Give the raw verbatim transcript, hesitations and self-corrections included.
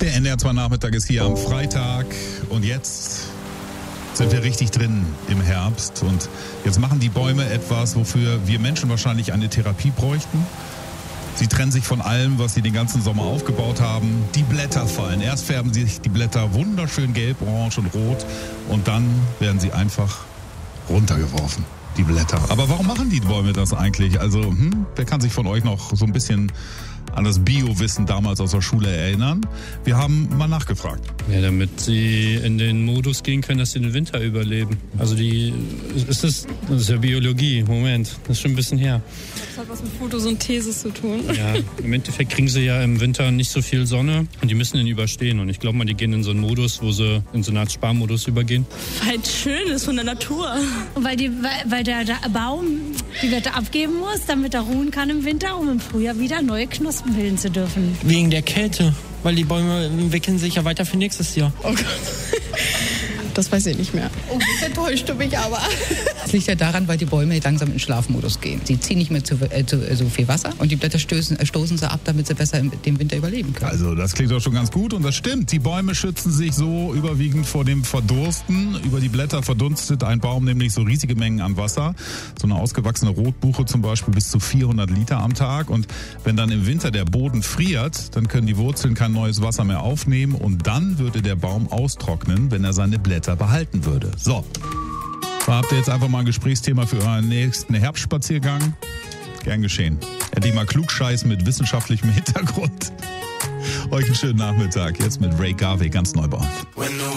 Der N D R zwei Nachmittag ist hier am Freitag und jetzt sind wir richtig drin im Herbst und jetzt machen die Bäume etwas, wofür wir Menschen wahrscheinlich eine Therapie bräuchten. Sie trennen sich von allem, was sie den ganzen Sommer aufgebaut haben. Die Blätter fallen. Erst färben sich die Blätter wunderschön gelb, orange und rot und dann werden sie einfach runtergeworfen, die Blätter. Aber warum machen die Bäume das eigentlich? Also, hm, wer kann sich von euch noch so ein bisschen an das Bio-Wissen damals aus der Schule erinnern? Wir haben mal nachgefragt. Ja, damit sie in den Modus gehen können, dass sie den Winter überleben. Also die, ist das, das ist ja Biologie, Moment, das ist schon ein bisschen her. Das hat was mit Photosynthese zu tun. Ja, im Endeffekt kriegen sie ja im Winter nicht so viel Sonne und die müssen ihn überstehen. Und ich glaube mal, die gehen in so einen Modus, wo sie in so eine Art Sparmodus übergehen. Weil es schön ist von der Natur. Und weil, die, weil, weil der, der Baum die Wette abgeben muss, damit er ruhen kann im Winter, um im Frühjahr wieder neue Knospen bilden zu dürfen. Wegen der Kälte, weil die Bäume entwickeln sich ja weiter für nächstes Jahr. Oh Gott. Das weiß ich nicht mehr. Oh, das enttäuscht mich aber. Das liegt ja daran, weil die Bäume langsam in Schlafmodus gehen. Sie ziehen nicht mehr zu, äh, zu äh, so viel Wasser und die Blätter stößen, äh, stoßen sie ab, damit sie besser im, den Winter überleben können. Also das klingt doch schon ganz gut und das stimmt. Die Bäume schützen sich so überwiegend vor dem Verdursten. Über die Blätter verdunstet ein Baum nämlich so riesige Mengen an Wasser. So eine ausgewachsene Rotbuche zum Beispiel bis zu vierhundert Liter am Tag. Und wenn dann im Winter der Boden friert, dann können die Wurzeln kein neues Wasser mehr aufnehmen und dann würde der Baum austrocknen, wenn er seine Blätter behalten würde. So, da habt ihr jetzt einfach mal ein Gesprächsthema für euren nächsten Herbstspaziergang. Gern geschehen. Endlich mal Klugscheiß mit wissenschaftlichem Hintergrund. Euch einen schönen Nachmittag. Jetzt mit Ray Garvey, ganz neu bei uns.